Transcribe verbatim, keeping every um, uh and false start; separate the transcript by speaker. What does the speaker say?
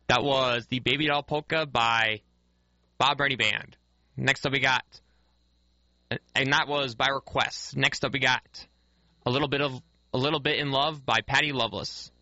Speaker 1: That was the Baby Doll Polka by Bob Brady Band. Next up we got, and that was by request. Next up we got a little bit of a little bit in love by Patty Loveless.